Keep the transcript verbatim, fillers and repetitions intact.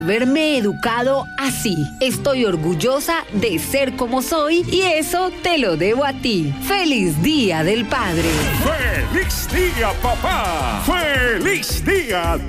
Haberme educado así. Estoy orgullosa de ser como soy y eso te lo debo a ti. ¡Feliz Día del Padre! ¡Feliz día, papá! ¡Feliz día,